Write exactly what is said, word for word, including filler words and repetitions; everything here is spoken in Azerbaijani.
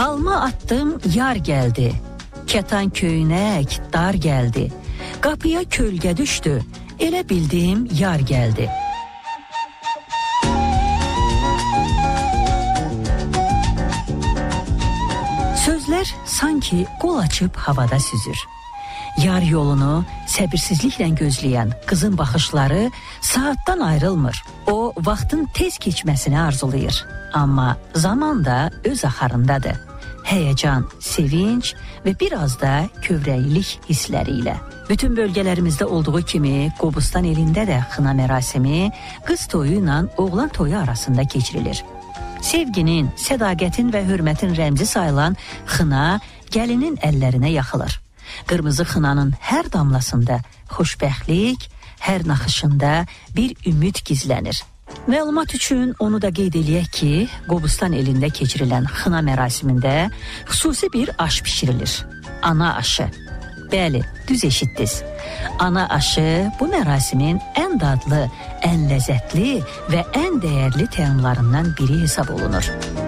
Alma attım, yar gəldi. Kətan köynək, dar gəldi. Qapıya kölgə düşdü. Elə bildim, yar gəldi. Sözlər sanki qol açıb havada süzür. Yar yolunu səbirsizliklə gözləyən qızın baxışları saatdan ayrılmır. O, vaxtın tez keçməsini arzulayır. Amma zaman da öz axarındadır. Həyəcan, sevinç və biraz da kövrəklik hissləri ilə. Bütün bölgələrimizdə olduğu kimi Qobustan elində də xına mərasimi qız toyu ilə oğlan toyu arasında keçirilir. Sevginin, sədaqətin və hörmətin rəmzi sayılan xına gəlinin əllərinə yaxılır. Qırmızı xınanın hər damlasında xoşbəxtlik, hər naxışında bir ümid gizlənir. Məlumat üçün onu da qeyd eləyək ki, Qobustan elində keçirilən xına mərasimində xüsusi bir aş bişirilir. Ana aşı. Bəli, düz eşitdiniz. Ana aşı bu mərasimin ən dadlı, ən ləzzətli və ən dəyərli təamlarından biri hesab olunur.